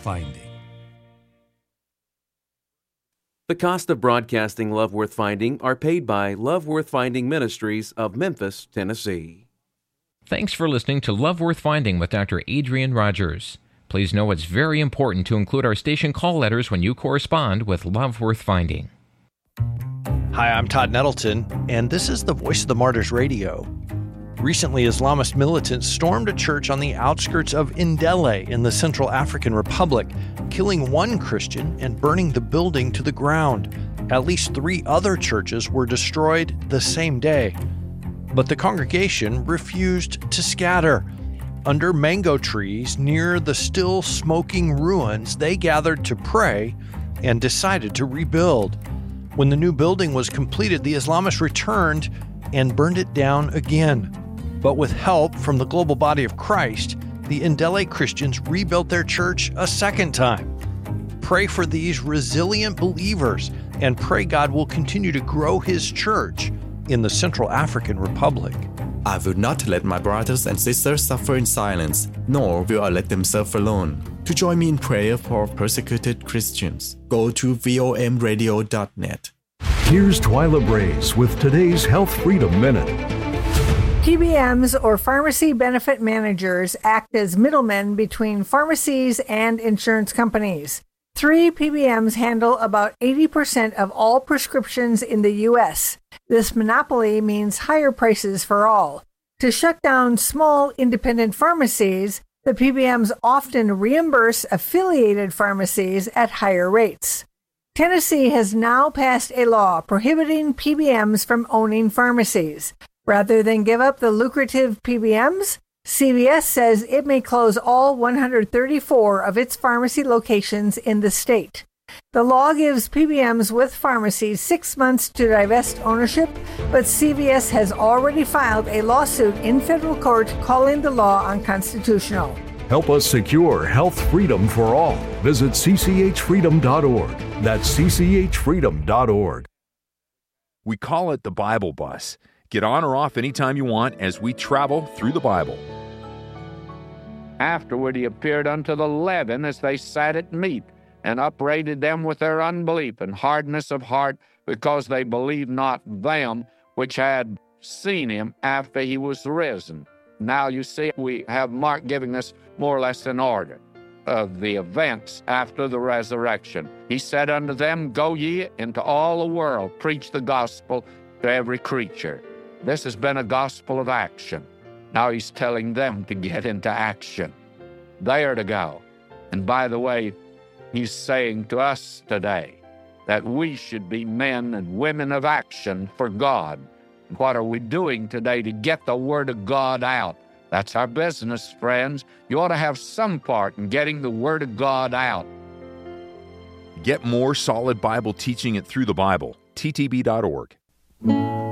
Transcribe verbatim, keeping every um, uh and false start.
Finding. The cost of broadcasting Love Worth Finding are paid by Love Worth Finding Ministries of Memphis, Tennessee. Thanks for listening to Love Worth Finding with Doctor Adrian Rogers. Please know it's very important to include our station call letters when you correspond with Love Worth Finding. Hi, I'm Todd Nettleton, and this is the Voice of the Martyrs Radio. Recently, Islamist militants stormed a church on the outskirts of Ndele in the Central African Republic, killing one Christian and burning the building to the ground. At least three other churches were destroyed the same day. But the congregation refused to scatter. Under mango trees near the still smoking ruins, they gathered to pray and decided to rebuild. When the new building was completed, the Islamists returned and burned it down again. But with help from the global body of Christ, the Ndele Christians rebuilt their church a second time. Pray for these resilient believers and pray God will continue to grow His church in the Central African Republic. I will not let my brothers and sisters suffer in silence, nor will I let them suffer alone. To join me in prayer for persecuted Christians, go to V O M radio dot net. Here's Twyla Brace with today's Health Freedom Minute. P B Ms, or pharmacy benefit managers, act as middlemen between pharmacies and insurance companies. Three P B Ms handle about eighty percent of all prescriptions in the U S. This monopoly means higher prices for all. To shut down small independent pharmacies, the P B Ms often reimburse affiliated pharmacies at higher rates. Tennessee has now passed a law prohibiting P B Ms from owning pharmacies. Rather than give up the lucrative P B Ms, C V S says it may close all one hundred thirty-four of its pharmacy locations in the state. The law gives P B Ms with pharmacies six months to divest ownership, but C V S has already filed a lawsuit in federal court calling the law unconstitutional. Help us secure health freedom for all. Visit c c h freedom dot org. That's c c h freedom dot org. We call it the Bible Bus. Get on or off anytime you want as we travel through the Bible. Afterward he appeared unto the eleven as they sat at meat, and upbraided them with their unbelief and hardness of heart, because they believed not them which had seen him after he was risen. Now you see, we have Mark giving us more or less an order of the events after the resurrection. He said unto them, Go ye into all the world, preach the gospel to every creature. This has been a gospel of action. Now he's telling them to get into action. They are to go. And by the way, he's saying to us today that we should be men and women of action for God. What are we doing today to get the Word of God out? That's our business, friends. You ought to have some part in getting the Word of God out. Get more solid Bible teaching it through the Bible. T T B dot org.